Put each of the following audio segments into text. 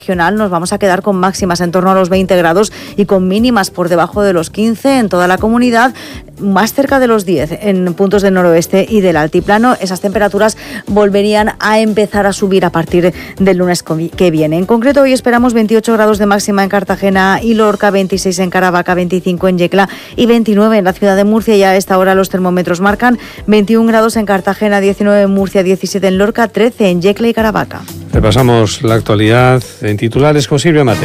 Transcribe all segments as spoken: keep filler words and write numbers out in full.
Regional nos vamos a quedar con máximas en torno a los veinte grados y con mínimas por debajo de los quince en toda la comunidad, más cerca de los diez en puntos del noroeste y del altiplano. Esas temperaturas volverían a empezar a subir a partir del lunes que viene. En concreto, hoy esperamos veintiocho grados de máxima en Cartagena y Lorca, veintiséis en Caravaca, veinticinco en Yecla y veintinueve en la ciudad de Murcia. Y a esta hora los termómetros marcan veintiún grados en Cartagena, diecinueve en Murcia, diecisiete en Lorca, trece en Yecla y Caravaca. Repasamos la actualidad en titulares con Silvia Mateo.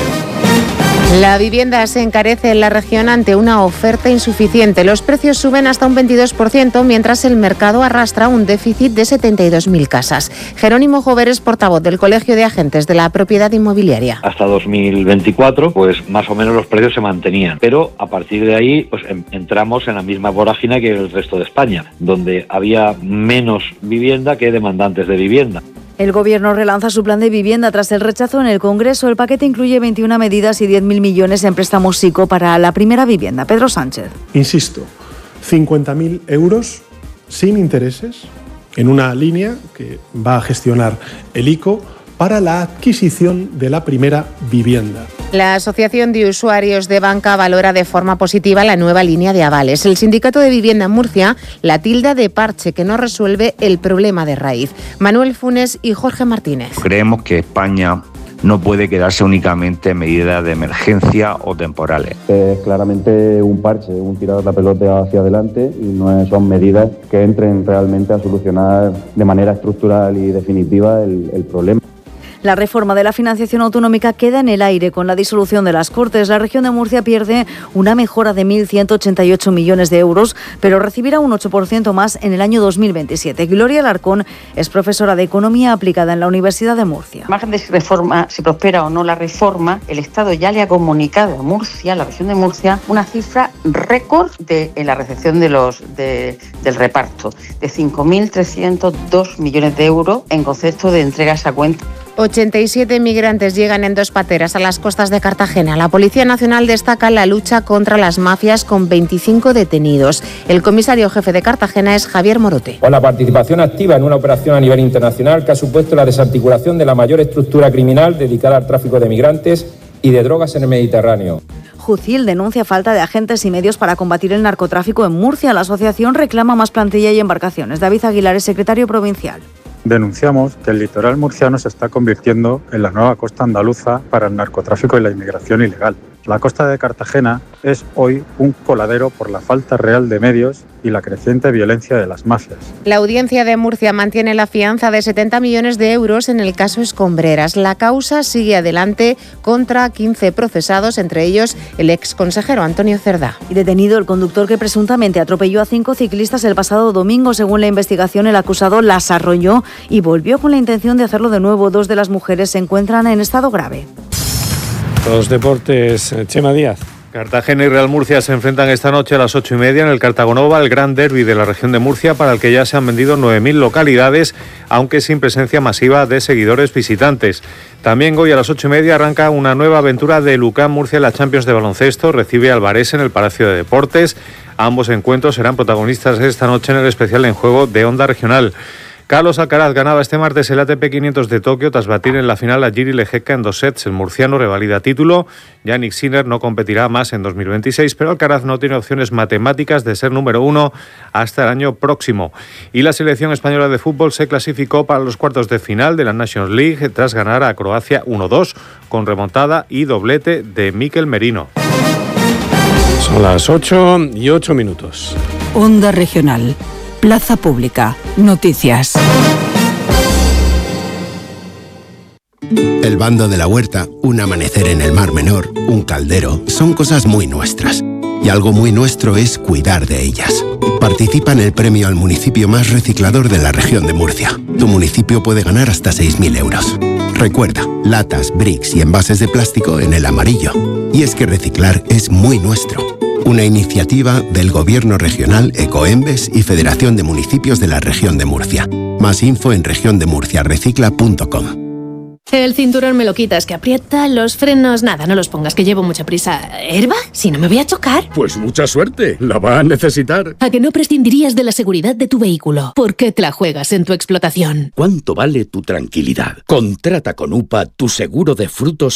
La vivienda se encarece en la región ante una oferta insuficiente. Los precios suben hasta un veintidós por ciento, mientras el mercado arrastra un déficit de setenta y dos mil casas. Jerónimo Jover es portavoz del Colegio de Agentes de la Propiedad Inmobiliaria. Hasta dos mil veinticuatro, pues más o menos los precios se mantenían. Pero a partir de ahí, pues entramos en la misma vorágine que el resto de España, donde había menos vivienda que demandantes de vivienda. El Gobierno relanza su plan de vivienda tras el rechazo en el Congreso. El paquete incluye veintiuna medidas y diez mil millones en préstamos SICO para la primera vivienda. Pedro Sánchez. Insisto, cincuenta mil euros sin intereses en una línea que va a gestionar el ICO para la adquisición de la primera vivienda. La Asociación de Usuarios de Banca valora de forma positiva la nueva línea de avales. El Sindicato de Vivienda en Murcia la tilda de parche que no resuelve el problema de raíz. Manuel Funes y Jorge Martínez. Creemos que España no puede quedarse únicamente en medidas de emergencia o temporales. Es claramente un parche, un tirar la pelota hacia adelante y no son medidas que entren realmente a solucionar de manera estructural y definitiva el, el problema. La reforma de la financiación autonómica queda en el aire con la disolución de las Cortes. La región de Murcia pierde una mejora de mil ciento ochenta y ocho millones de euros, pero recibirá un ocho por ciento más en el año dos mil veintisiete. Gloria Alarcón es profesora de Economía aplicada en la Universidad de Murcia. Al margen de si, reforma, si prospera o no la reforma, el Estado ya le ha comunicado a Murcia, la región de Murcia, una cifra récord de, en la recepción de los, de, del reparto, de cinco mil trescientos dos millones de euros en concepto de entregas a cuenta. ochenta y siete migrantes llegan en dos pateras a las costas de Cartagena. La Policía Nacional destaca la lucha contra las mafias con veinticinco detenidos. El comisario jefe de Cartagena es Javier Morote. Con la participación activa en una operación a nivel internacional que ha supuesto la desarticulación de la mayor estructura criminal dedicada al tráfico de migrantes y de drogas en el Mediterráneo. Jucil denuncia falta de agentes y medios para combatir el narcotráfico en Murcia. La asociación reclama más plantilla y embarcaciones. David Aguilar es secretario provincial. Denunciamos que el litoral murciano se está convirtiendo en la nueva costa andaluza para el narcotráfico y la inmigración ilegal. La costa de Cartagena es hoy un coladero por la falta real de medios y la creciente violencia de las mafias. La Audiencia de Murcia mantiene la fianza de setenta millones de euros en el caso Escombreras. La causa sigue adelante contra quince procesados, entre ellos el exconsejero Antonio Cerdá. Y detenido el conductor que presuntamente atropelló a cinco ciclistas el pasado domingo. Según la investigación, el acusado las arrolló y volvió con la intención de hacerlo de nuevo. Dos de las mujeres se encuentran en estado grave. Los deportes, Chema Díaz. Cartagena y Real Murcia se enfrentan esta noche a las ocho y media en el Cartagonova, el gran derbi de la región de Murcia, para el que ya se han vendido nueve mil localidades, aunque sin presencia masiva de seguidores visitantes. También hoy a las ocho y media arranca una nueva aventura de Lucán Murcia en la Champions de baloncesto. Recibe al Varese en el Palacio de Deportes. Ambos encuentros serán protagonistas esta noche en el especial en juego de Onda Regional. Carlos Alcaraz ganaba este martes el A T P quinientos de Tokio tras batir en la final a Jiri Lejeka en dos sets. El murciano revalida título. Yannick Sinner no competirá más en dos mil veintiséis, pero Alcaraz no tiene opciones matemáticas de ser número uno hasta el año próximo. Y la selección española de fútbol se clasificó para los cuartos de final de la Nations League tras ganar a Croacia uno dos con remontada y doblete de Mikel Merino. Son las ocho y ocho minutos. Onda Regional. Plaza Pública. Noticias. El bando de la huerta, un amanecer en el Mar Menor, un caldero, son cosas muy nuestras. Y algo muy nuestro es cuidar de ellas. Participa en el premio al municipio más reciclador de la región de Murcia. Tu municipio puede ganar hasta seis mil euros. Recuerda, latas, bricks y envases de plástico en el amarillo. Y es que reciclar es muy nuestro. Una iniciativa del Gobierno Regional, Ecoembes y Federación de Municipios de la Región de Murcia. Más info en región de murcia recicla punto com. El cinturón me lo quitas, que aprieta, los frenos, nada, no los pongas, que llevo mucha prisa. ¿Airbag? Si no me voy a chocar. Pues mucha suerte, la va a necesitar. ¿A que no prescindirías de la seguridad de tu vehículo? ¿Por qué te la juegas en tu explotación? ¿Cuánto vale tu tranquilidad? Contrata con U P A tu seguro de frutos